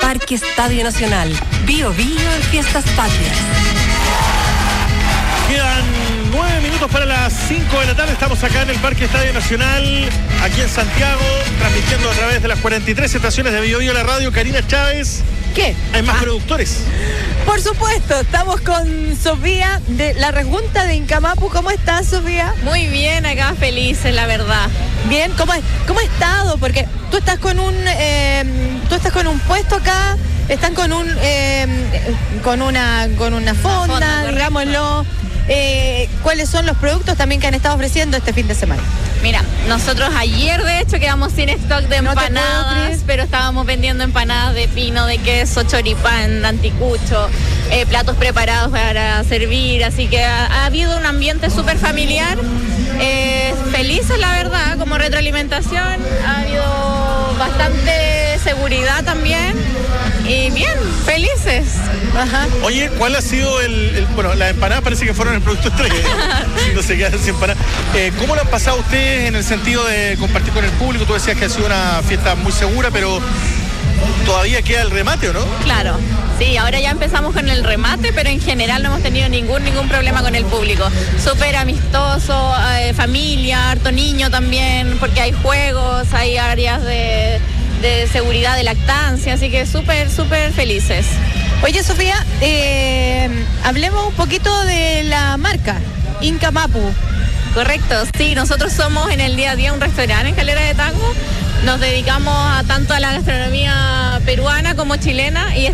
Parque Estadio Nacional. Bio Bio en Fiestas Patrias. Quedan 9 minutos para las 5 de la tarde. Estamos acá en el Parque Estadio Nacional, aquí en Santiago, transmitiendo a través de las 43 estaciones de Bio Bio la radio. Karina Chávez. ¿Qué? Hay más productores. Por supuesto, estamos con Sofía de la Rejunta de Incamapu. ¿Cómo estás, Sofía? Muy bien, acá felices, la verdad. Bien, ¿cómo ha estado? Porque tú estás con un puesto acá, están con una fonda, digámoslo. ¿Cuáles son los productos también que han estado ofreciendo este fin de semana? Mira, nosotros ayer de hecho quedamos sin stock de empanadas, pero estábamos vendiendo empanadas de pino, de queso, choripán, anticucho, platos preparados para servir, así que ha habido un ambiente súper familiar, felices la verdad, como retroalimentación, ha habido bastante seguridad también y bien, felices. Ajá. Oye, ¿cuál ha sido bueno, las empanadas parece que fueron el producto estrella, si no se quedan sin empanadas. ¿Cómo lo han pasado ustedes en el sentido de compartir con el público? Tú decías que ha sido una fiesta muy segura, pero todavía queda el remate, ¿o no? Claro, sí, ahora ya empezamos con el remate, pero en general no hemos tenido ningún problema con el público. Súper amistoso, familia, harto niño también, porque hay juegos, hay áreas de seguridad de lactancia, así que súper felices. Oye, Sofía, hablemos un poquito de la marca Incamapu. Correcto, sí, nosotros somos en el día a día un restaurante en Calera de Tango. Nos dedicamos tanto a la gastronomía peruana como chilena y